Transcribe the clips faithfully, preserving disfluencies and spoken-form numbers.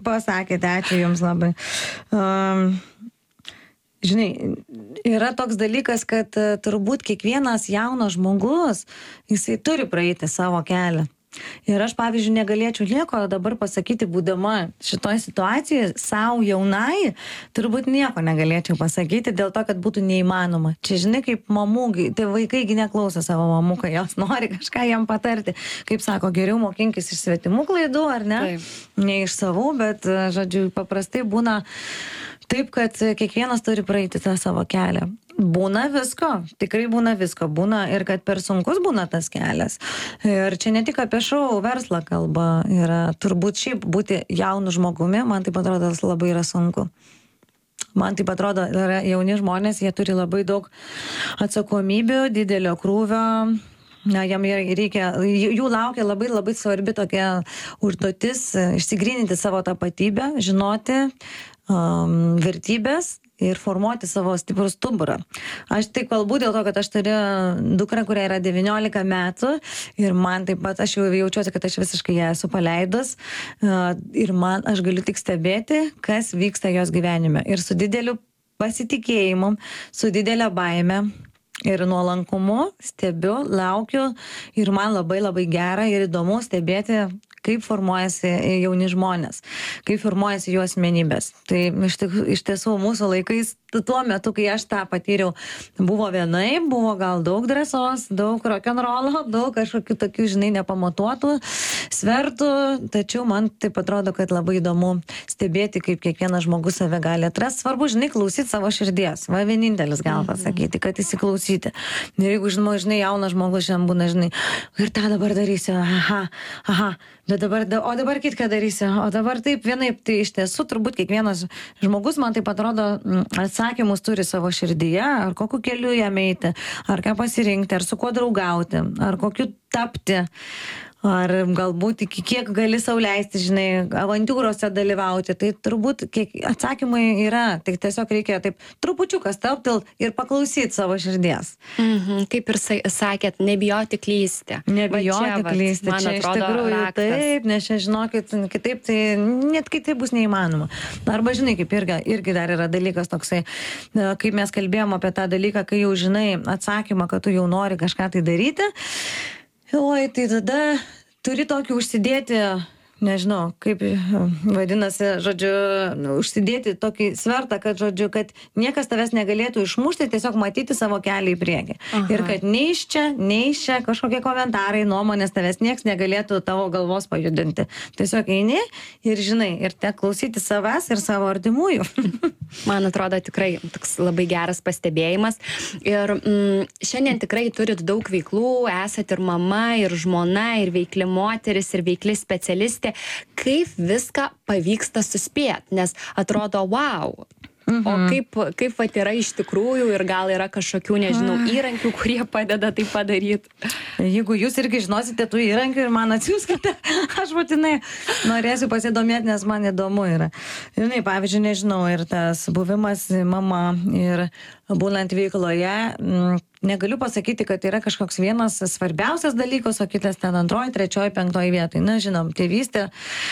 Pasakėte, ačiū Jums labai. Um, žinai, yra toks dalykas, kad uh, turbūt kiekvienas jaunas žmogus, jisai turi praeiti savo kelią. Ir aš, pavyzdžiui, negalėčiau nieko dabar pasakyti, būdama šitoj situacijoje, savo jaunai, turbūt nieko negalėčiau pasakyti dėl to, kad būtų neįmanoma. Čia, žinai, kaip mamų, tai vaikaigi neklauso savo mamų, kai jos nori kažką jam patarti. Kaip sako, geriau mokinkis iš svetimų klaidų, ar ne? Taip. Ne iš savų, bet, žodžiu, paprastai būna taip, kad kiekvienas turi praeiti tą savo kelią. Būna visko, tikrai būna visko, būna ir kad per sunkus būna tas kelias. Ir čia ne tik apie šou verslą kalba, yra turbūt šiaip būti jaunu žmogumi, man taip atrodo, labai yra sunku. Man taip atrodo, yra jauni žmonės, jie turi labai daug atsakomybių, didelio krūvio. Na, jam reikia, jų laukia labai labai svarbi tokia užduotis, išsigryninti savo tapatybę, žinoti um, vertybės ir formuoti savo stiprų stuburą. Aš tai kalbu dėl to, kad aš turiu dukrą, kuriai yra devyniolika metų ir man taip pat, aš jau jaučiuosi, kad aš visiškai ją esu paleidus ir man, aš galiu tik stebėti, kas vyksta jos gyvenime. Ir su dideliu pasitikėjimu, su didelė baime ir nuolankumu stebiu, laukiu ir man labai labai gera ir įdomu stebėti, kaip formuojasi jauni žmonės, kaip formuojasi jų asmenybės. Tai iš, tik, iš tiesų mūsų laikais, tuo metu, kai aš tą patyriau, buvo vienai, buvo gal daug drąsos, daug rock'n'rollo, daug kažkokių tokių, žinai, nepamatuotų svertų, tačiau man taip atrodo, kad labai įdomu stebėti, kaip kiekvienas žmogus save gali atrasti. Svarbu, žinai, klausyti savo širdies. Va, vienintelis gal pasakyti, kad įsiklausyti. Ir jeigu, žinai, jaunas žmogus šiandien būna, žinai, ir tą dabar darysiu, aha, aha, bet dabar, o dabar kitką darysiu, o dabar taip vienaip, tai iš tiesų turbūt kiekvienas žmogus, man taip atrodo, atsakymus turi savo širdyje, ar kokiu keliu jam eiti, ar ką pasirinkti, ar su kuo draugauti, ar kokiu tapti, ar galbūt iki kiek gali sau leisti, žinai, avantiūrose dalyvauti, tai turbūt kiek atsakymai yra, tai tiesiog reikia taip trupučiukas stabtelt ir paklausyti savo širdies. Mhm, kaip ir sakėt, nebijoti klysti. Nebijoti klysti, man čia atrodo, iš tikrųjų raktas. Taip, nes čia žinokit, kitaip tai net kitaip bus neįmanoma. Arba žinai, kaip irgi, irgi dar yra dalykas toksai, kaip mes kalbėjom apie tą dalyką, kai jau žinai atsakymą, kad tu jau nori kažką tai daryti, oi, tai tada turi tokį užsidėti, nežinau, kaip vadinasi, žodžiu, užsidėti tokį svertą, kad, žodžiu, kad niekas tavęs negalėtų išmušti, tiesiog matyti savo kelią į priekį. Aha. Ir kad nei iš čia, nei iš čia kažkokie komentarai, nuomonės tavęs nieks negalėtų tavo galvos pajudinti. Tiesiog eini ir žinai, ir te klausyti savęs ir savo artimųjų. Man atrodo tikrai toks labai geras pastebėjimas. Ir mm, šiandien tikrai turit daug veiklų, esat ir mama, ir žmona, ir veikli moteris, ir veikli specialistė. Kaip viską pavyksta suspėti, nes atrodo, wow. Mhm. O kaip, kaip vat yra iš tikrųjų ir gal yra kažkokių, nežinau, įrankių, kurie padeda tai padaryti. Jeigu jūs irgi žinosite tų įrankių ir man atsiųskite, aš būtinai norėsiu pasidomėti, nes man įdomu yra. Žinai, pavyzdžiui, nežinau, ir tas buvimas mama ir būnant veikloje, negaliu pasakyti, kad yra kažkoks vienas svarbiausias dalykas, o kitas ten antroji, trečioji, penktoji vietoj. Na, žinom, tėvystė,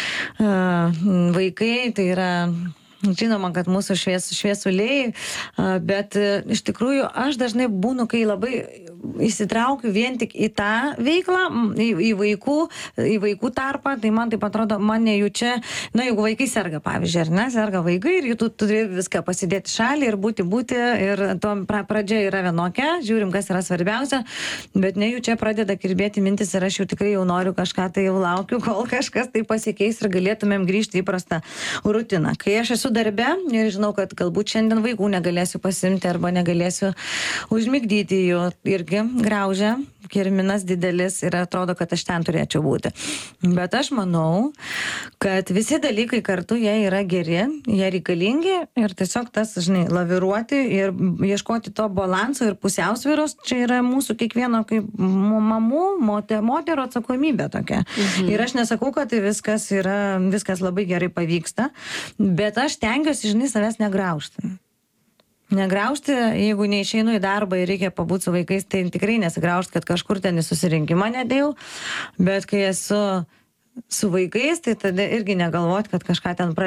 vaikai, tai yra... Žinoma, kad mūsų švies, šviesuliai, bet iš tikrųjų aš dažnai būnu, kai labai įsitraukiu vien tik į tą veiklą, į, į, vaikų, į vaikų tarpą, tai man taip atrodo, man nejučia, na, jeigu vaikai serga, pavyzdžiui, ar ne, serga vaikai ir tu turi viską pasidėti šalį ir būti, būti, ir to pradžia yra vienokia, žiūrim, kas yra svarbiausia, bet nejučia pradeda kirbėti mintis ir aš jau tikrai jau noriu kažką, tai jau laukiu, kol kažkas tai pasikeis ir galėtumėm grįžti į prastą rutiną. Kai aš esu darbe ir žinau, kad galbūt šiandien vaikų negalėsiu pasimti arba negalėsiu užmigdyti jų, irgi graužia, kirminas didelis ir atrodo, kad aš ten turėčiau būti. Bet aš manau, kad visi dalykai kartu jie yra geri, jie reikalingi ir tiesiog tas, žinai, laviruoti ir ieškoti to balanso ir pusiausvyros, čia yra mūsų kiekvieno kaip mamų, moterų atsakomybė tokia. Mhm. Ir aš nesakau, kad tai viskas yra, viskas labai gerai pavyksta, bet aš stengiuosi, žinai, savęs negraužti. Negraužti, jeigu neišeinu į darbą ir reikia pabūti su vaikais, tai tikrai nesigraužti, kad kažkur ten į susirinkimą nedėjau, bet kai esu su vaikais, tai tada irgi negalvot, kad kažką ten